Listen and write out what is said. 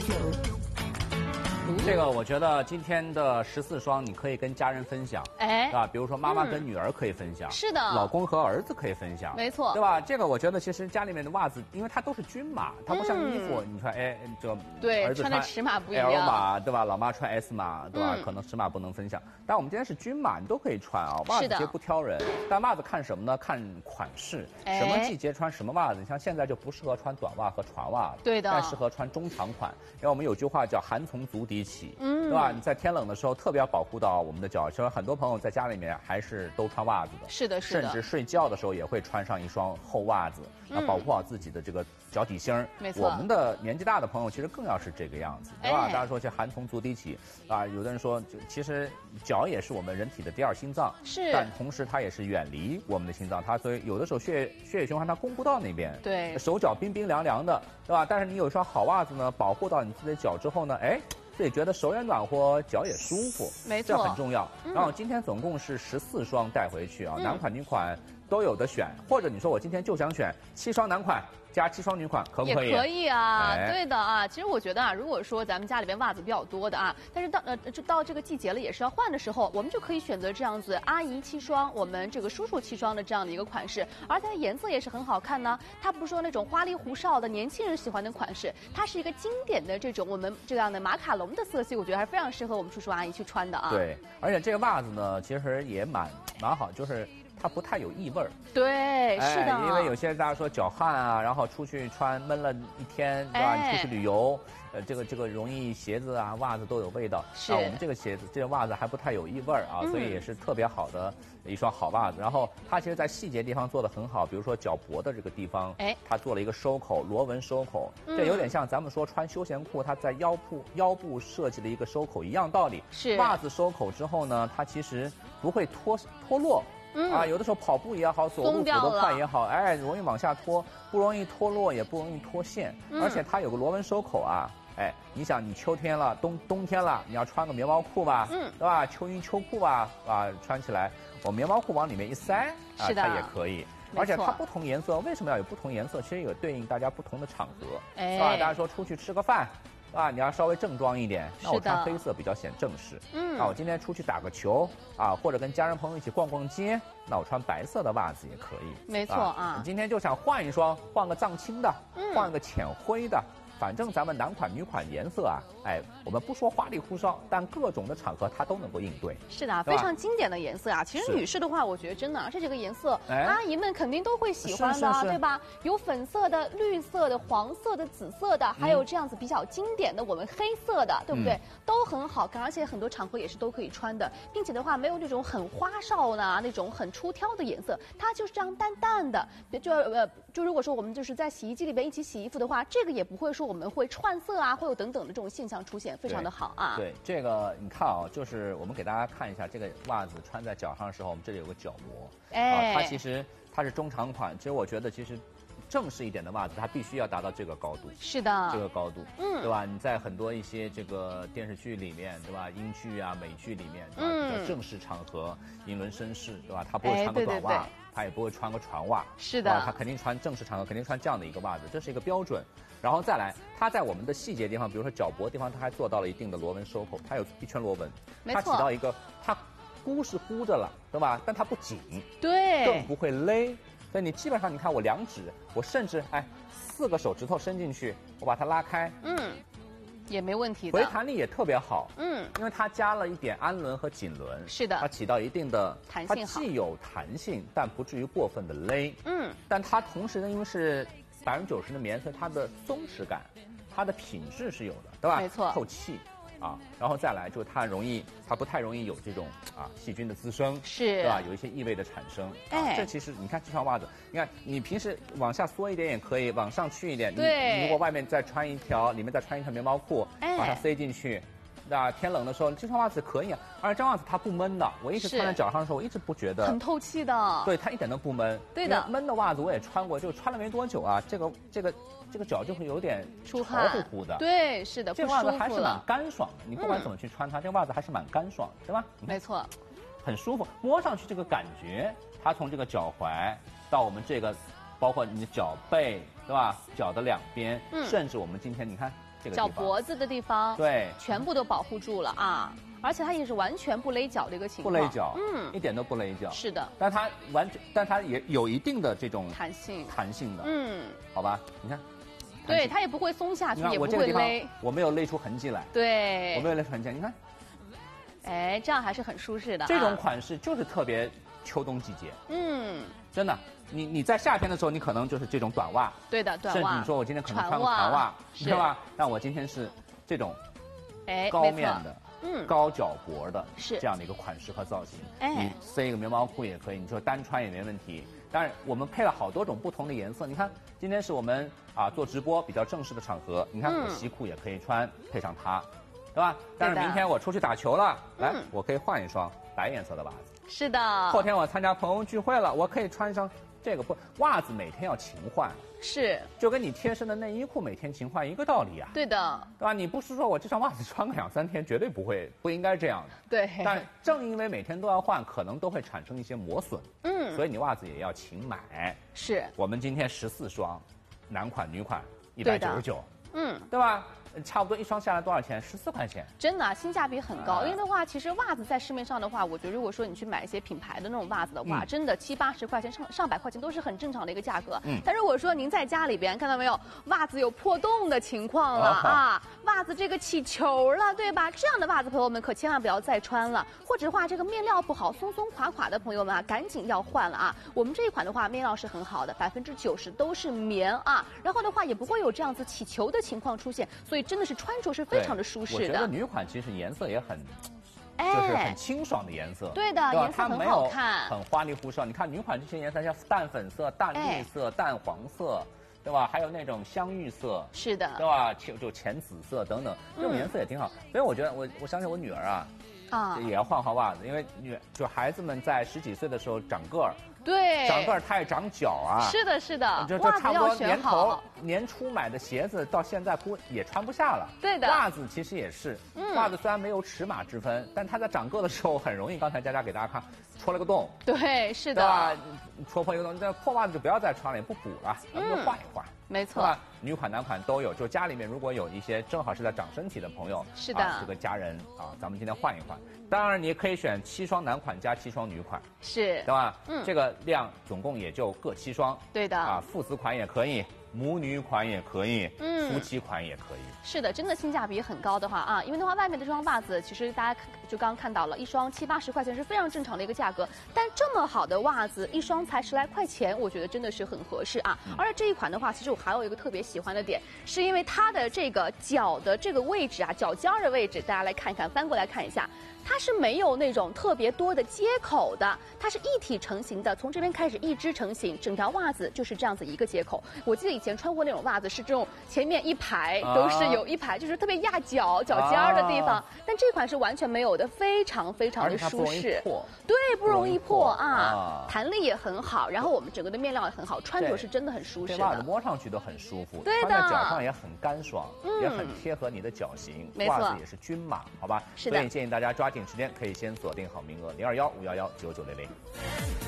这个我觉得今天的14双你可以跟家人分享，对吧？比如说妈妈跟女儿可以分享， 是的， 老公和儿子可以分享， 没错， 对吧？这个我觉得其实家里面的袜子，因为它都是均码，它不像衣服，你穿这对儿子穿的尺码不一样 ，L 码对吧？老妈穿 S 码对吧？可能尺码不能分享，但我们今天是均码，你都可以穿啊。袜子其实不挑人，但袜子看什么呢？看款式，什么季节穿什么袜子。你像现在就不适合穿短袜和船袜了， 对的， 但适合穿中长款，因为我们有句话叫寒从足底起，对吧？你在天冷的时候特别要保护到我们的脚，其实很多朋友在家里面还是都穿袜子的， 是的，是的， 甚至睡觉的时候也会穿上一双厚袜子，保护好自己的这个脚底心。 没错， 我们的年纪大的朋友其实更要是这个样子，对吧？大家说这寒从足底起啊，有的人说就其实脚也是我们人体的第二心脏， 是， 但同时它也是远离我们的心脏，它所以有的时候血液循环它供不到那边， 对， 手脚冰冰凉凉的，对吧？但是你有一双好袜子呢，保护到你自己的脚之后呢，自己觉得手也暖和，脚也舒服， 没错， 这很重要。然后今天总共是14双带回去啊，男款女款都有的选，或者你说我今天就想选7双男款加7双女款，可不可以？ 也可以啊，对的啊。其实我觉得啊，如果说咱们家里边袜子比较多的啊，但是到这个季节了也是要换的时候，我们就可以选择这样子阿姨7双，我们这个叔叔7双的这样的一个款式，而它的颜色也是很好看呢。它不是说那种花里胡哨的年轻人喜欢的款式，它是一个经典的这种我们这样的马卡龙的色系，我觉得还是非常适合我们叔叔阿姨去穿的啊。 对，而且这个袜子呢，其实也蛮好，就是它不太有异味儿。 对，是的。 因为有些大家说脚汗啊，然后出去穿闷了一天，对吧？你出去旅游，这个容易鞋子啊、袜子都有味道。 是。 我们这个鞋子、这个袜子还不太有异味儿啊，所以也是特别好的一双好袜子。然后它其实在细节地方做得很好，比如说脚脖的这个地方，它做了一个收口，螺纹收口，这有点像咱们说穿休闲裤，它在腰部设计的一个收口一样道理。 是。 袜子收口之后呢，它其实不会脱落。有的时候跑步也好，走路走得快也好，容易往下脱，不容易脱落，也不容易脱线，而且它有个螺纹收口啊，你想你秋天了，冬天了，你要穿个棉毛裤吧，对吧？秋衣秋裤吧，穿起来，我棉毛裤往里面一塞，它也可以。而且它不同颜色，为什么要有不同颜色？其实有对应大家不同的场合，是吧？大家说出去吃个饭。你要稍微正装一点，那我穿黑色比较显正式。那我今天出去打个球或者跟家人朋友一起逛逛街，那我穿白色的袜子也可以。 没错啊。 你今天就想换一双，换个藏青的，换个浅灰的。反正咱们男款女款颜色我们不说花里胡哨，但各种的场合它都能够应对。 是的，非常经典的颜色啊。其实女士的话，我觉得真的这几个颜色，阿姨们肯定都会喜欢的，对吧？有粉色的、绿色的、黄色的、紫色的，还有这样子比较经典的我们黑色的，对不对？都很好看，而且很多场合也是都可以穿的，并且的话没有那种很花哨的那种很出挑的颜色，它就是这样淡淡的。就如果说我们就是在洗衣机里边一起洗衣服的话，这个也不会说我们会串色会有等等的这种现象出现，非常的好啊。 对，这个你看就是我们给大家看一下这个袜子穿在脚上的时候，我们这里有个脚膜，它其实它是中长款，其实我觉得其实正式一点的袜子，它必须要达到这个高度。 是的， 这个高度，对吧？你在很多一些这个电视剧里面，对吧？英剧啊、美剧里面，对吧？比较正式场合，英伦绅士，对吧？他不会穿个短袜，他也不会穿个船袜， 是的， 他肯定穿正式场合，肯定穿这样的一个袜子，这是一个标准。然后再来，它在我们的细节地方，比如说脚脖地方，它还做到了一定的螺纹收口，它有一圈螺纹，它起到一个它箍是箍着了，对吧？但它不紧， 对， 更不会勒。所以你基本上你看我2指，我甚至4个手指头伸进去，我把它拉开， 也没问题的， 回弹力也特别好，因为它加了一点氨纶和锦纶， 是的， 它起到一定的弹性， 它既有弹性，但不至于过分的勒，但它同时呢，因为是90%的棉，所以它的松弛感，它的品质是有的，对吧？ 没错， 透气。然后再来就是它不太容易有这种细菌的滋生， 是， 对吧？有一些异味的产生，这其实你看这双袜子，你看你平时往下缩一点也可以，往上去一点，你如果外面再穿一条，里面再穿一条棉毛裤，把它塞进去。天冷的时候，这双袜子可以啊，而且这双袜子它不闷的。我一直穿在脚上的时候，我一直不觉得很透气的。 对，它一点都不闷。 对的， 闷的袜子我也穿过，就穿了没多久这个脚就会有点出汗， 潮乎乎的。 对，是的， 这袜子还是蛮干爽的。你不管怎么去穿它，这袜子还是蛮干爽，对吧？ 没错， 很舒服，摸上去这个感觉，它从这个脚踝到我们这个，包括你的脚背，对吧？脚的两边，甚至我们今天你看这个脚脖子的地方， 对， 全部都保护住了啊。而且它也是完全不勒脚的一个情况， 不勒脚，一点都不勒脚。 是的， 但它也有一定的这种弹性的，好吧？你看， 对，它也不会松下去，也不会勒， 我没有勒出痕迹来， 对， 我没有勒出痕迹，你看， 哎，这样还是很舒适的。 这种款式就是特别秋冬季节，真的，你在夏天的时候，你可能就是这种短袜， 对的，短袜， 甚至你说我今天可能穿个长袜，是吧？但我今天是这种，高面的。高脚脖的这样的一个款式和造型，你塞一个棉毛裤也可以，你说单穿也没问题。当然，我们配了好多种不同的颜色。你看，今天是我们做直播比较正式的场合，你看我西裤也可以穿，配上它，对吧？但是明天我出去打球了，来，我可以换一双白颜色的袜子。 是的。后天我参加朋友聚会了，我可以穿上这个袜子，每天要勤换。 是， 就跟你贴身的内衣裤每天勤换一个道理啊。 对的， 对吧？你不是说我这双袜子穿个2、3天，绝对不应该这样的。 对。 但正因为每天都要换，可能都会产生一些磨损。所以你袜子也要勤买。 是。 我们今天14双，男款、女款199。对吧？差不多一双下来多少钱？14块钱。 真的性价比很高。因为的话，其实袜子在市面上的话，我觉得如果说你去买一些品牌的那种袜子的话，真的70、80块钱、上百块钱都是很正常的一个价格。但如果说您在家里边看到没有，袜子有破洞的情况了啊，袜子这个起球了，对吧？这样的袜子朋友们可千万不要再穿了，或者话这个面料不好、松松垮垮的朋友们啊，赶紧要换了啊。我们这一款的话，面料是很好的，90%都是棉啊，然后的话也不会有这样子起球的情况出现，所以真的是穿着是非常的舒适的。 我觉得女款其实颜色也很，就是很清爽的颜色。 对的，颜色很好看， 很花里胡哨。你看女款这些颜色，像淡粉色、淡绿色、淡黄色，对吧？还有那种香芋色， 是的， 对吧？就浅紫色等等，这种颜色也挺好。所以我觉得我相信我女儿也要换袜子，因为孩子们在10几岁的时候长个儿。 对， 长个儿它也长脚啊。 是的，是的， 就差不多年初买的鞋子到现在也穿不下了。 对的， 袜子其实也是，袜子虽然没有尺码之分，但它在长个的时候很容易。刚才佳佳给大家看，戳了个洞。 对，是的， 对吧？戳破一个洞，这破袜子就不要再穿了，也不补了，咱们就换一换。 没错， 女款男款都有，就家里面如果有一些正好是在长身体的朋友， 是的， 这个家人咱们今天换一换。当然，你也可以选7双男款加7双女款， 是， 对吧？这个量总共也就各7双， 对的， 父子款也可以，母女款也可以，夫妻款也可以。 是的，真的性价比很高的话因为的话，外面的这双袜子其实大家就刚刚看到了，一双70、80块钱是非常正常的一个价格，但这么好的袜子，一双才10来块钱，我觉得真的是很合适啊。而且这一款的话，其实我还有一个特别喜欢的点，是因为它的这个脚的这个位置脚尖的位置，大家来看一看，翻过来看一下。它是没有那种特别多的接口的，它是一体成型的，从这边开始一支成型，整条袜子就是这样子一个接口。我记得以前穿过那种袜子，是这种前面一排都是有一排，就是特别压脚尖的地方，但这款是完全没有的，非常非常的舒适，对，不容易破弹力也很好，然后我们整个的面料也很好，穿着是真的很舒适的。 这袜子摸上去都很舒服， 对的， 穿在脚上也很干爽，也很贴合你的脚型，袜子也是均码，好吧？ 是的， 所以建议大家抓紧时间，可以先锁定好名额，021-511-9900。